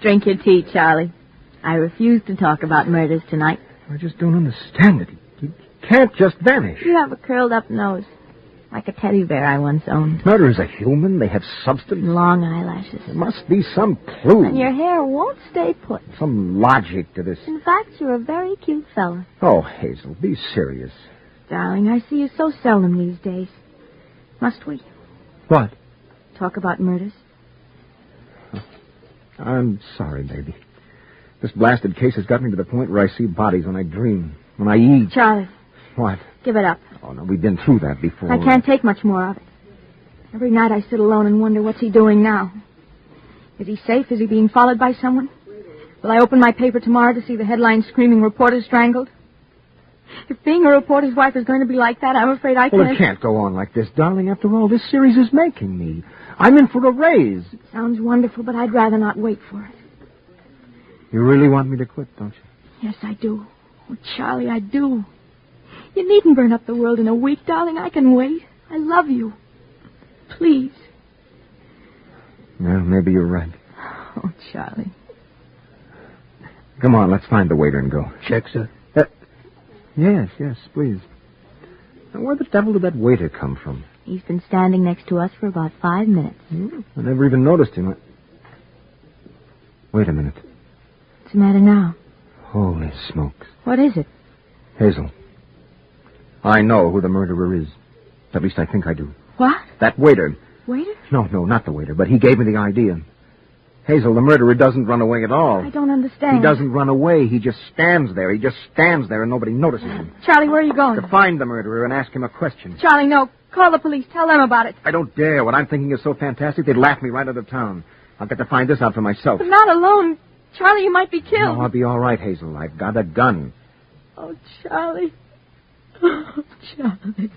Drink your tea, Charlie. I refuse to talk about murders tonight. I just don't understand it. He can't just vanish. You have a curled-up nose, like a teddy bear I once owned. Murderers are human. They have substance. Long eyelashes. There must be some clue. And your hair won't stay put. Some logic to this. In fact, you're a very cute fella. Oh, Hazel, be serious. Darling, I see you so seldom these days. Must we What? talk about murders? I'm sorry, baby. This blasted case has got me to the point where I see bodies when I dream, when I eat. Charlie, What? give it up. Oh, no, we've been through that before. I can't take much more of it. Every night I sit alone and wonder what's he doing now. Is he safe? Is he being followed by someone? Will I open my paper tomorrow to see the headline screaming, "Reporter strangled"? If being a reporter's wife is going to be like that, I'm afraid I can't... Well, it can't go on like this, darling. After all, this series is making me. I'm in for a raise. Sounds wonderful, but I'd rather not wait for it. You really want me to quit, don't you? Yes, I do. Oh, Charlie, I do. You needn't burn up the world in a week, darling. I can wait. I love you. Please. Well, maybe you're right. Oh, Charlie. Come on, let's find the waiter and go. Check, sir. Yes, please. Now, where the devil did that waiter come from? He's been standing next to us for about 5 minutes. I never even noticed him. Wait a minute. What's the matter now? Holy smokes. What is it? Hazel. I know who the murderer is. At least I think I do. What? That waiter. Waiter? No, not the waiter, but he gave me the idea. Hazel, the murderer doesn't run away at all. I don't understand. He doesn't run away. He just stands there. He just stands there and nobody notices him. Charlie, where are you going? To find the murderer and ask him a question. Charlie, no. Call the police. Tell them about it. I don't dare. What I'm thinking is so fantastic, they'd laugh me right out of town. I'll get to find this out for myself. But not alone. Charlie, you might be killed. No, I'll be all right, Hazel. I've got a gun. Oh, Charlie. Oh, Charlie.